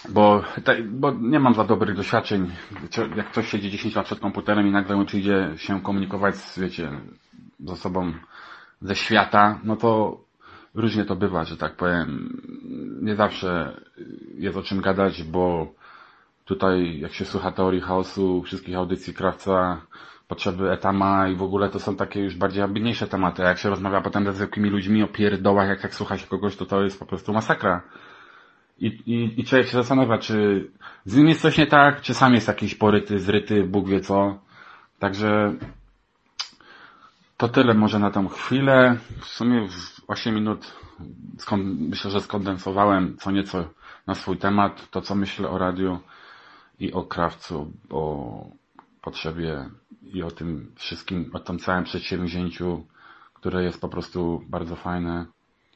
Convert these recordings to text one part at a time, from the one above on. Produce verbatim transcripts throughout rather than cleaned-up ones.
Bo, te, bo nie mam za dobrych doświadczeń. Jak ktoś siedzi dziesięć lat przed komputerem i nagle przyjdzie się komunikować z, wiecie, z osobą ze świata, no to różnie to bywa, że tak powiem. Nie zawsze jest o czym gadać, bo tutaj jak się słucha teorii chaosu, wszystkich audycji Krawca, potrzeby Etama i w ogóle to są takie już bardziej ambitniejsze tematy. A jak się rozmawia potem ze zwykłymi ludźmi o pierdołach, jak tak słucha się kogoś, to to jest po prostu masakra. I, i, I człowiek się zastanawia, czy z nim jest coś nie tak, czy sam jest jakiś poryty, zryty, Bóg wie co. Także to tyle może na tą chwilę. W sumie w osiem minut myślę, że skondensowałem co nieco na swój temat, to co myślę o radiu i o Krawcu, o potrzebie i o tym wszystkim, o tym całym przedsięwzięciu, które jest po prostu bardzo fajne.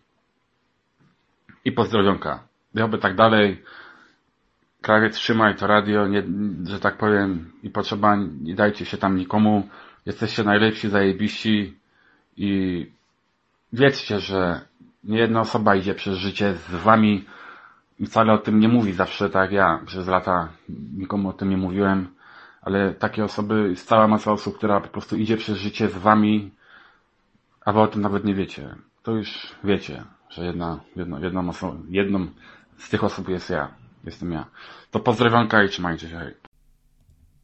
I pozdrowionka. Miałby tak dalej. Krawiec, trzymaj to radio, nie, że tak powiem, i potrzeba, nie dajcie się tam nikomu. Jesteście najlepsi, zajebiści i wiedzcie, że nie jedna osoba idzie przez życie z wami i wcale o tym nie mówi zawsze, tak jak ja przez lata nikomu o tym nie mówiłem, ale takie osoby, jest cała masa osób, która po prostu idzie przez życie z wami, a wy o tym nawet nie wiecie. To już wiecie, że jedna, jedna, jedną, osobą, jedną z tych osób jest ja. Jestem ja. To pozdrowionka i trzymajcie się. Hej.